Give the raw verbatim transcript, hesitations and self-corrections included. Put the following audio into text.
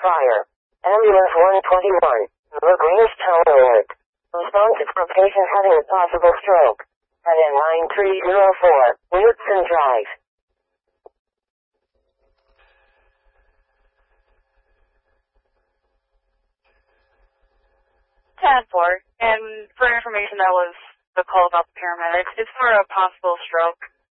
fire. Ambulance one twenty-one. The greenish tone alert. Responsive for patient having a possible stroke. At N nine three zero four, Whitson Drive. ten four, and for information, that was the call about the paramedics. It's for a possible stroke.